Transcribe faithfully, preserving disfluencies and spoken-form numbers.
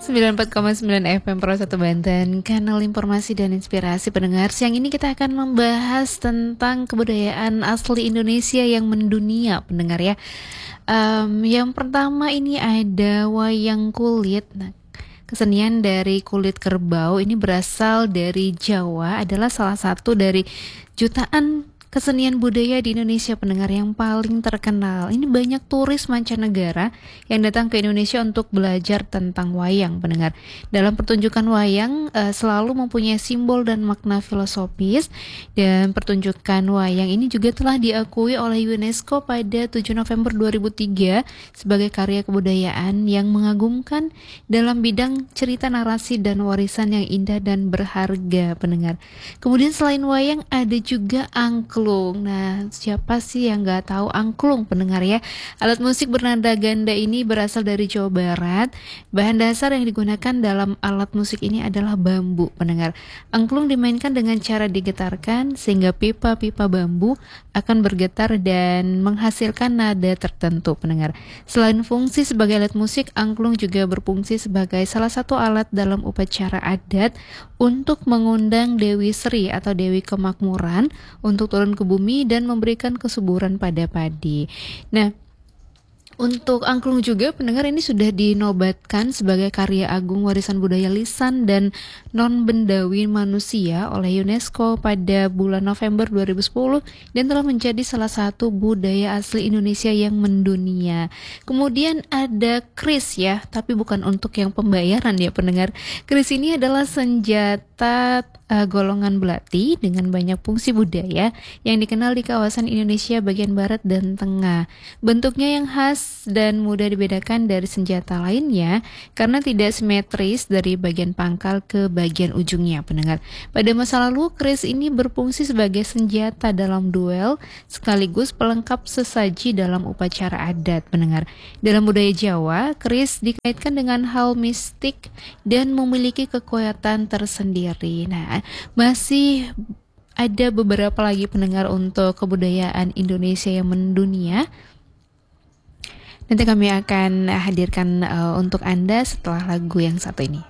sembilan puluh empat koma sembilan F M Pro satu Banten, kanal informasi dan inspirasi pendengar. Siang ini kita akan membahas tentang kebudayaan asli Indonesia yang mendunia, pendengar ya. Um, yang pertama ini ada wayang kulit. Nah, kesenian dari kulit kerbau ini berasal dari Jawa, adalah salah satu dari jutaan kesenian budaya di Indonesia, pendengar, yang paling terkenal. Ini banyak turis mancanegara yang datang ke Indonesia untuk belajar tentang wayang, pendengar. Dalam pertunjukan wayang uh, selalu mempunyai simbol dan makna filosofis, dan pertunjukan wayang ini juga telah diakui oleh UNESCO pada tujuh November dua ribu tiga sebagai karya kebudayaan yang mengagumkan dalam bidang cerita, narasi, dan warisan yang indah dan berharga, pendengar. Kemudian selain wayang ada juga angklung. Nah, siapa sih yang gak tahu angklung, pendengar ya? Alat musik bernada ganda ini berasal dari Jawa Barat. Bahan dasar yang digunakan dalam alat musik ini adalah bambu, pendengar. Angklung dimainkan dengan cara digetarkan sehingga pipa-pipa bambu akan bergetar dan menghasilkan nada tertentu, pendengar. Selain fungsi sebagai alat musik, angklung juga berfungsi sebagai salah satu alat dalam upacara adat untuk mengundang Dewi Sri atau Dewi Kemakmuran untuk turun ke bumi dan memberikan kesuburan pada padi. Nah, untuk angklung juga, pendengar, ini sudah dinobatkan sebagai karya agung warisan budaya lisan dan non-bendawi manusia oleh UNESCO pada bulan November dua ribu sepuluh dan telah menjadi salah satu budaya asli Indonesia yang mendunia. Kemudian ada kris ya, tapi bukan untuk yang pembayaran ya, pendengar. Kris ini adalah senjata uh, golongan belati dengan banyak fungsi budaya yang dikenal di kawasan Indonesia bagian barat dan tengah. Bentuknya yang khas dan mudah dibedakan dari senjata lainnya karena tidak simetris dari bagian pangkal ke bagian ujungnya, pendengar. Pada masa lalu, kris ini berfungsi sebagai senjata dalam duel sekaligus pelengkap sesaji dalam upacara adat, pendengar. Dalam budaya Jawa, kris dikaitkan dengan hal mistik dan memiliki kekuatan tersendiri. Nah, masih ada beberapa lagi, pendengar, untuk kebudayaan Indonesia yang mendunia. Nanti kami akan hadirkan uh, untuk Anda setelah lagu yang satu ini.